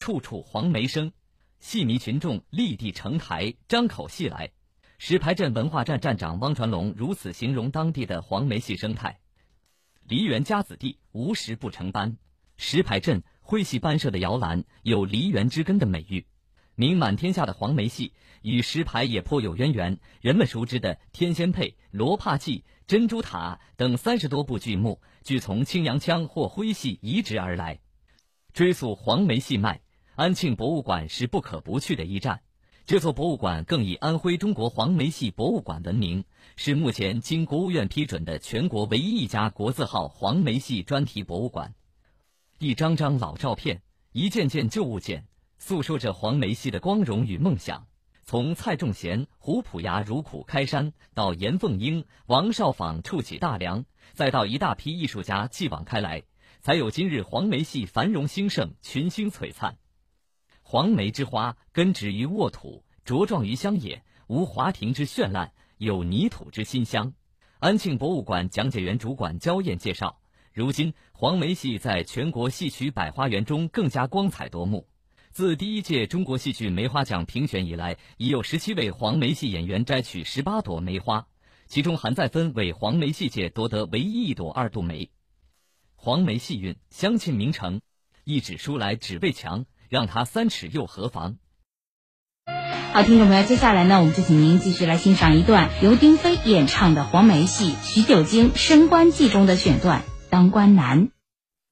处处黄梅生，戏迷群众立地成台，张口戏来。石牌镇文化站站长汪传龙如此形容当地的黄梅戏生态：梨园家子弟，无时不成班。石牌镇徽戏班社的摇篮有梨园之根的美誉，名满天下的黄梅戏与石牌也颇有渊源。人们熟知的《天仙配》《罗帕记》《珍珠塔》等30多部剧目，俱从青阳腔或徽戏移植而来。追溯黄梅戏脉，安庆博物馆是不可不去的一站。这座博物馆更以安徽中国黄梅戏博物馆闻名，是目前经国务院批准的全国唯一一家国字号黄梅戏专题博物馆。一张张老照片，一件件旧物件，诉说着黄梅戏的光荣与梦想。从蔡仲贤、胡普牙如苦开山，到严凤英、王少舫触起大梁，再到一大批艺术家继往开来，才有今日黄梅戏繁荣兴盛，群星璀璨。黄梅之花根植于沃土，茁壮于乡野，无华亭之绚烂，有泥土之馨香。安庆博物馆讲解员主管焦燕介绍，如今黄梅戏在全国戏曲百花园中更加光彩夺目。自第一届中国戏剧梅花奖评选以来，已有17位黄梅戏演员摘取18朵梅花，其中韩再芬为黄梅戏界夺得唯一一朵2度梅。黄梅戏韵，乡亲名城，一纸书来只为墙，让他3尺又何妨。 好，听众朋友，接下来呢，我们就请您继续来欣赏一段由丁飞演唱的黄梅戏《徐九经升官记》中的选段《当官难》。